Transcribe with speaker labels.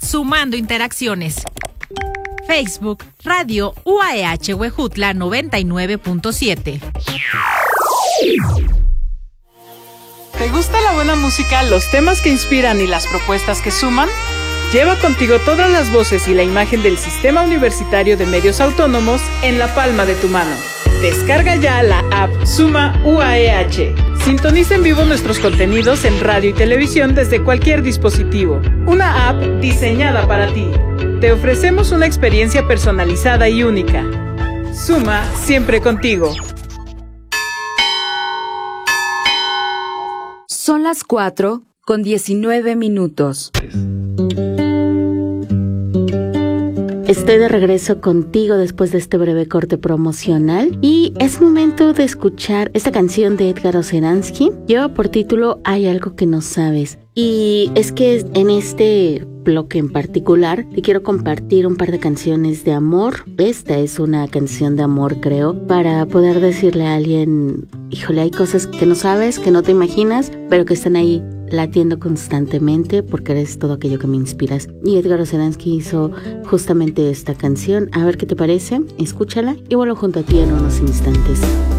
Speaker 1: sumando interacciones. Facebook, Radio UAEH Huejutla 99.7.
Speaker 2: ¿Te gusta la buena música, los temas que inspiran y las propuestas que suman? Lleva contigo todas las voces y la imagen del Sistema Universitario de Medios Autónomos en la palma de tu mano. Descarga ya la app Suma UAEH. Sintoniza en vivo nuestros contenidos en radio y televisión desde cualquier dispositivo. Una app diseñada para ti. Te ofrecemos una experiencia personalizada y única. Suma siempre contigo.
Speaker 3: Son las 4:19. Estoy de regreso contigo después de este breve corte promocional y es momento de escuchar esta canción de Edgar Oceransky. Lleva por título Hay algo que no sabes. Y es que en este bloque en particular te quiero compartir un par de canciones de amor. Esta es una canción de amor, creo, para poder decirle a alguien, híjole, hay cosas que no sabes, que no te imaginas, pero que están ahí latiendo constantemente porque eres todo aquello que me inspiras. Y Edgar Oceransky hizo justamente esta canción. A ver qué te parece, escúchala y vuelvo junto a ti en unos instantes.